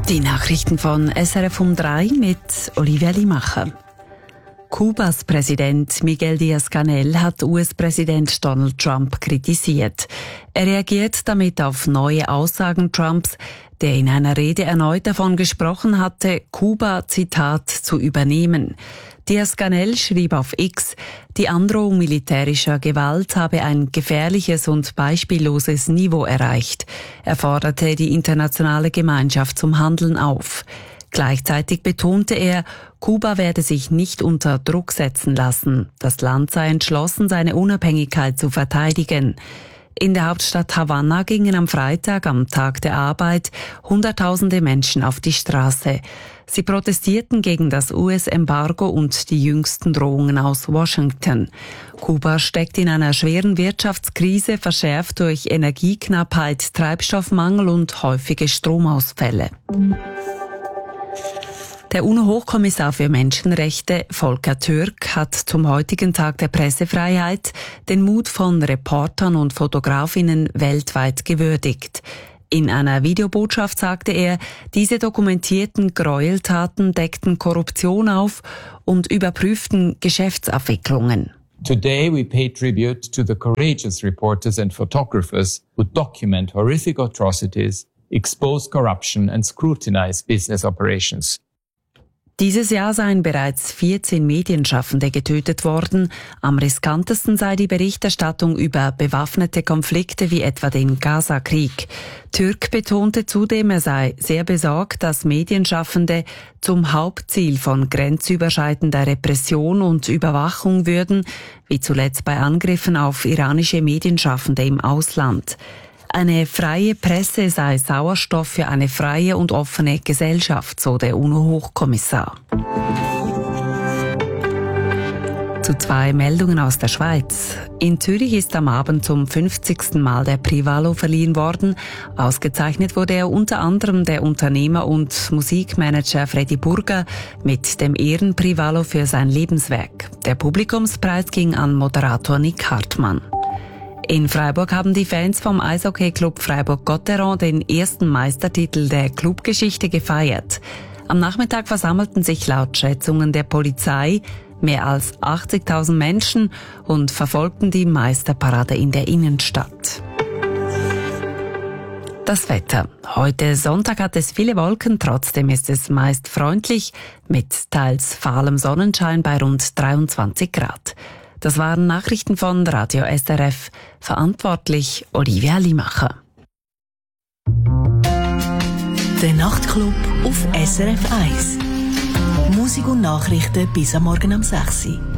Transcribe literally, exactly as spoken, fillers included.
Die Nachrichten von S R F um drei mit Olivia Limacher. Kubas Präsident Miguel Díaz-Canel hat U S-Präsident Donald Trump kritisiert. Er reagiert damit auf neue Aussagen Trumps, der in einer Rede erneut davon gesprochen hatte, Kuba, Zitat, zu übernehmen. Díaz-Canel schrieb auf X, die Androhung militärischer Gewalt habe ein gefährliches und beispielloses Niveau erreicht. Er forderte die internationale Gemeinschaft zum Handeln auf. Gleichzeitig betonte er, Kuba werde sich nicht unter Druck setzen lassen. Das Land sei entschlossen, seine Unabhängigkeit zu verteidigen. In der Hauptstadt Havanna gingen am Freitag, am Tag der Arbeit, Hunderttausende Menschen auf die Straße. Sie protestierten gegen das U S-Embargo und die jüngsten Drohungen aus Washington. Kuba steckt in einer schweren Wirtschaftskrise, verschärft durch Energieknappheit, Treibstoffmangel und häufige Stromausfälle. Der UNO-Hochkommissar für Menschenrechte, Volker Türk, hat zum heutigen Tag der Pressefreiheit den Mut von Reportern und Fotografinnen weltweit gewürdigt. In einer Videobotschaft sagte er, diese dokumentierten Gräueltaten deckten Korruption auf und überprüften Geschäftsabwicklungen. Today we pay tribute to the courageous reporters and photographers who document horrific atrocities, expose corruption and scrutinize business operations. Dieses Jahr seien bereits vierzehn Medienschaffende getötet worden. Am riskantesten sei die Berichterstattung über bewaffnete Konflikte wie etwa den Gaza-Krieg. Türk betonte zudem, er sei sehr besorgt, dass Medienschaffende zum Hauptziel von grenzüberschreitender Repression und Überwachung würden, wie zuletzt bei Angriffen auf iranische Medienschaffende im Ausland. Eine freie Presse sei Sauerstoff für eine freie und offene Gesellschaft, so der UNO-Hochkommissar. Zu zwei Meldungen aus der Schweiz. In Zürich ist am Abend zum fünfzigsten Mal der Privalo verliehen worden. Ausgezeichnet wurde er unter anderem der Unternehmer und Musikmanager Freddy Burger mit dem Ehrenprivalo für sein Lebenswerk. Der Publikumspreis ging an Moderator Nick Hartmann. In Freiburg haben die Fans vom Eishockey-Club Freiburg-Gotteron den ersten Meistertitel der Clubgeschichte gefeiert. Am Nachmittag versammelten sich laut Schätzungen der Polizei mehr als achtzigtausend Menschen und verfolgten die Meisterparade in der Innenstadt. Das Wetter. Heute Sonntag hat es viele Wolken, trotzdem ist es meist freundlich mit teils fahlem Sonnenschein bei rund dreiundzwanzig Grad. Das waren Nachrichten von Radio S R F. Verantwortlich Olivia Limacher. Der Nachtclub auf S R F eins. Musik und Nachrichten bis am Morgen um sechs Uhr.